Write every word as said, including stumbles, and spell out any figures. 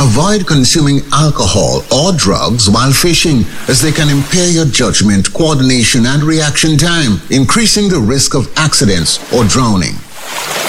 Avoid consuming alcohol or drugs while fishing, as they can impair your judgment, coordination, and reaction time, increasing the risk of accidents or drowning.